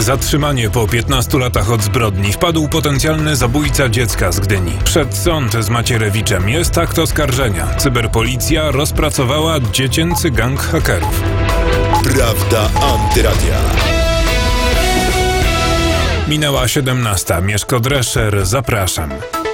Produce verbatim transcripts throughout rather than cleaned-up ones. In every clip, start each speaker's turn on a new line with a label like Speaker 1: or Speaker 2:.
Speaker 1: Zatrzymanie po piętnastu latach od zbrodni. Wpadł potencjalny zabójca dziecka z Gdyni. Przed sąd z Macierewiczem. Jest akt oskarżenia. Cyberpolicja rozpracowała dziecięcy gang hakerów.
Speaker 2: Prawda Antyradia.
Speaker 1: Minęła siedemnasta. Mieszko Drescher, zapraszam.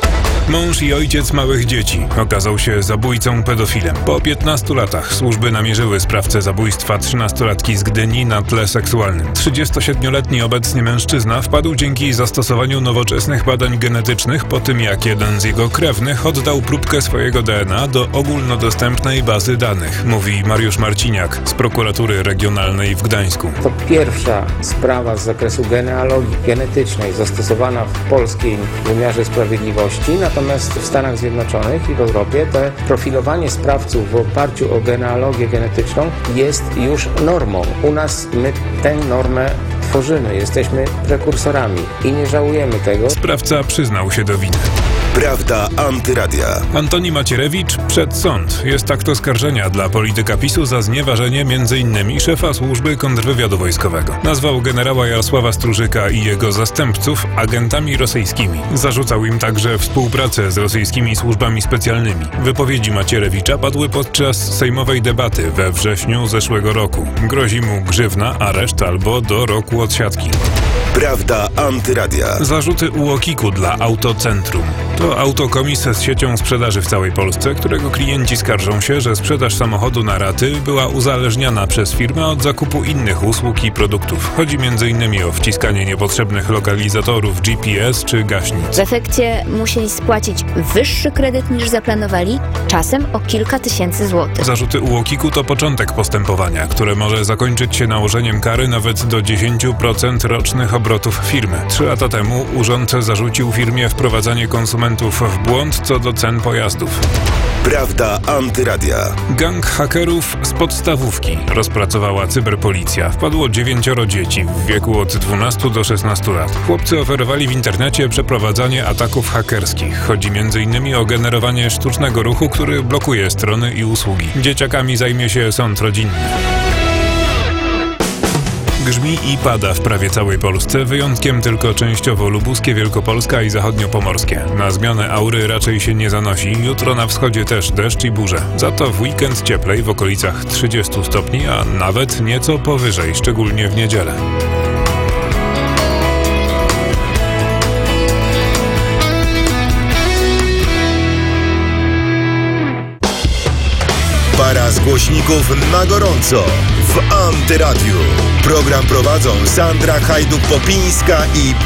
Speaker 1: Mąż i ojciec małych dzieci okazał się zabójcą pedofilem. Po piętnastu latach służby namierzyły sprawcę zabójstwa trzynastolatki z Gdyni na tle seksualnym. trzydziestosiedmioletni obecnie mężczyzna wpadł dzięki zastosowaniu nowoczesnych badań genetycznych po tym, jak jeden z jego krewnych oddał próbkę swojego D N A do ogólnodostępnej bazy danych, mówi Mariusz Marciniak z prokuratury regionalnej w Gdańsku.
Speaker 3: To pierwsza sprawa z zakresu genealogii genetycznej zastosowana w polskim wymiarze sprawiedliwości. Natomiast w Stanach Zjednoczonych i w Europie to profilowanie sprawców w oparciu o genealogię genetyczną jest już normą. U nas my tę normę tworzymy, jesteśmy prekursorami i nie żałujemy tego.
Speaker 1: Sprawca przyznał się do winy.
Speaker 2: Prawda Antyradia.
Speaker 1: Antoni Macierewicz przed sąd. Jest akt oskarżenia dla polityka PiSu za znieważenie m.in. szefa służby kontrwywiadu wojskowego. Nazwał generała Jarosława Strużyka i jego zastępców agentami rosyjskimi. Zarzucał im także współpracę z rosyjskimi służbami specjalnymi. Wypowiedzi Macierewicza padły podczas sejmowej debaty we wrześniu zeszłego roku. Grozi mu grzywna, areszt albo do roku odsiadki.
Speaker 2: Prawda Antyradia.
Speaker 1: Zarzuty U O K I K-u dla Autocentrum. To autokomis z siecią sprzedaży w całej Polsce, którego klienci skarżą się, że sprzedaż samochodu na raty była uzależniana przez firmę od zakupu innych usług i produktów. Chodzi m.in. o wciskanie niepotrzebnych lokalizatorów G P S czy gaśnic.
Speaker 4: W efekcie musieli spłacić wyższy kredyt niż zaplanowali, czasem o kilka tysięcy złotych.
Speaker 1: Zarzuty U O K I K-u to początek postępowania, które może zakończyć się nałożeniem kary nawet do dziesięć procent rocznych obrotów firmy. Trzy lata temu urząd zarzucił firmie wprowadzanie konsumentów w błąd co do cen pojazdów.
Speaker 2: Prawda Antyradia.
Speaker 1: Gang hakerów z podstawówki rozpracowała cyberpolicja. Wpadło dziewięcioro dzieci w wieku od dwunastu do szesnastu lat. Chłopcy oferowali w internecie przeprowadzanie ataków hakerskich. Chodzi m.in. o generowanie sztucznego ruchu, który blokuje strony i usługi. Dzieciakami zajmie się sąd rodzinny. Grzmi i pada w prawie całej Polsce, wyjątkiem tylko częściowo lubuskie, Wielkopolska i zachodniopomorskie. Na zmianę aury raczej się nie zanosi, jutro na wschodzie też deszcz i burze. Za to w weekend cieplej w okolicach trzydziestu stopni, a nawet nieco powyżej, szczególnie w niedzielę.
Speaker 2: Para z głośników na gorąco w Antyradiu. Program prowadzą Sandra Hajduk-Popińska i